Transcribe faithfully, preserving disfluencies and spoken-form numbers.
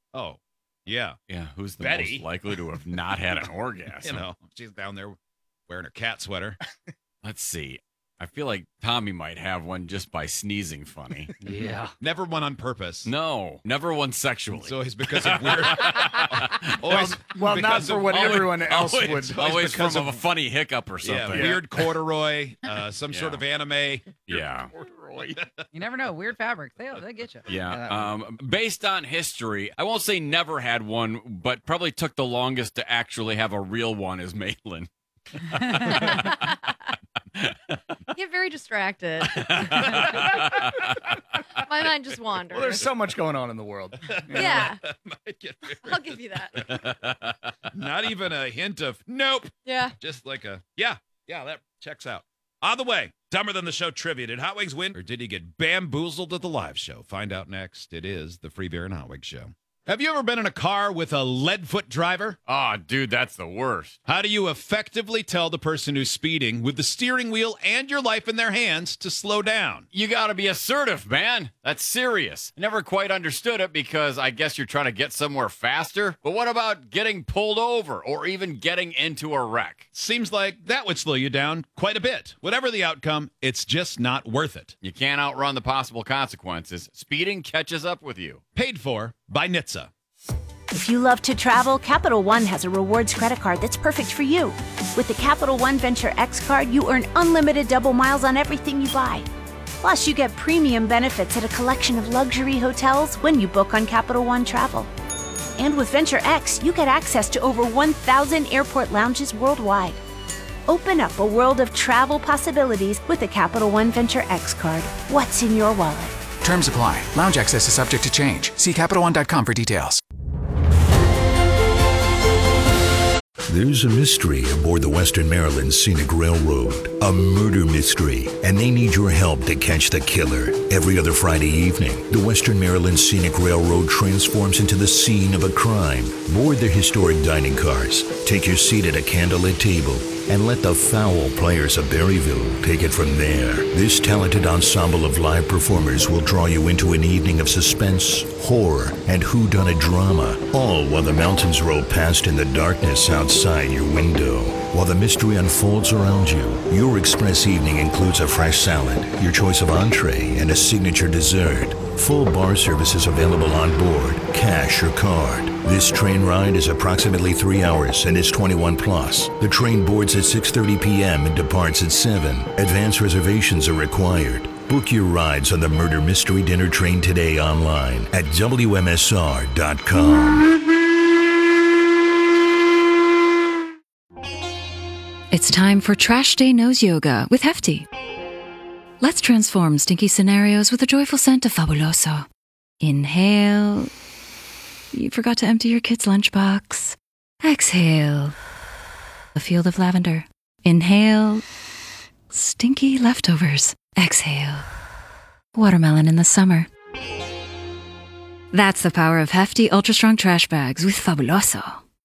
Oh, yeah. Yeah, who's the Betty. most likely to have not had an orgasm? You know, she's down there wearing her cat sweater. Let's see. I feel like Tommy might have one just by sneezing funny. Yeah. Never one on purpose. No, never one sexually. It's always because of weird. always Well, not because for of- what always- everyone else always, would. Always because from of- a funny hiccup or Yeah, something. weird corduroy, uh, some sort Yeah. of anime. Yeah. You never know. Weird fabrics. They they get you. Yeah. Um, based on history, I won't say never had one, but probably took the longest to actually have a real one is Maitland. Get very distracted. My mind just wanders. Well, there's so much going on in the world. yeah, Might get very- I'll give you that. Not even a hint of nope. Yeah. Just like a yeah, yeah, that checks out. On the way, dumber than the show trivia. Did Hot Wings win, or did he get bamboozled at the live show? Find out next. It is the Free Beer and Hot Wings show. Have you ever been in a car with a lead-foot driver? Oh, dude, that's the worst. How do you effectively tell the person who's speeding with the steering wheel and your life in their hands to slow down? You got to be assertive, man. That's serious. I never quite understood it because I guess you're trying to get somewhere faster. But what about getting pulled over or even getting into a wreck? Seems like that would slow you down quite a bit. Whatever the outcome, it's just not worth it. You can't outrun the possible consequences. Speeding catches up with you. Paid for by N H T S A. If you love to travel, Capital One has a rewards credit card that's perfect for you. With the Capital One Venture X card, you earn unlimited double miles on everything you buy. Plus, you get premium benefits at a collection of luxury hotels when you book on Capital One Travel. And with Venture X, you get access to over one thousand airport lounges worldwide. Open up a world of travel possibilities with the Capital One Venture X card. What's in your wallet? Terms apply. Lounge access is subject to change. See Capital One dot com for details. There's a mystery aboard the Western Maryland Scenic Railroad, a murder mystery, and they need your help to catch the killer. Every other Friday evening, the Western Maryland Scenic Railroad transforms into the scene of a crime. Board their historic dining cars, take your seat at a candlelit table, and let the foul players of Berryville take it from there. This talented ensemble of live performers will draw you into an evening of suspense, horror, and whodunit drama, all while the mountains roll past in the darkness outside your window. While the mystery unfolds around you, your express evening includes a fresh salad, your choice of entree, and a signature dessert. Full bar service is available on board, cash or card. This train ride is approximately three hours and is twenty-one plus. The train boards at six thirty p.m. and departs at seven. Advance reservations are required. Book your rides on the Murder Mystery Dinner Train today online at W M S R dot com. It's time for Trash Day Nose Yoga with Hefty. Let's transform stinky scenarios with the joyful scent of Fabuloso. Inhale. You forgot to empty your kid's lunchbox. Exhale. A field of lavender. Inhale. Stinky leftovers. Exhale. Watermelon in the summer. That's the power of Hefty Ultra Strong Trash Bags with Fabuloso.